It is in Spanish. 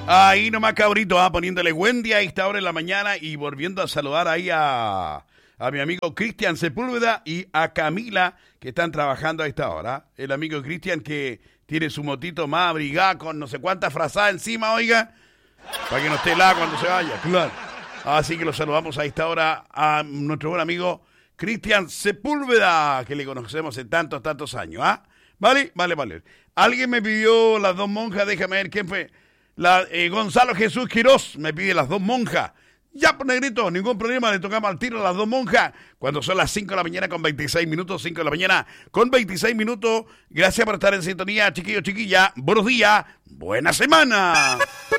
Ahí nomás, cabrito, poniéndole buen día a esta hora de la mañana y volviendo a saludar ahí a mi amigo Cristian Sepúlveda y a Camila, que están trabajando a esta hora. El amigo Cristian que tiene su motito más abrigada con no sé cuántas frazadas encima, oiga, para que no esté helada cuando se vaya, claro. Así que lo saludamos a esta hora a nuestro buen amigo Cristian Sepúlveda, que le conocemos en tantos años, ¿ah? Vale. Alguien me pidió las dos monjas, déjame ver quién fue. Gonzalo Jesús Quirós me pide las dos monjas. Ya, pues, negrito, ningún problema, le tocamos al tiro a las dos monjas. Cuando son las 5 de la mañana con 26 minutos, 5 de la mañana con 26 minutos. Gracias por estar en sintonía, chiquillos, chiquillas. Buenos días, buena semana.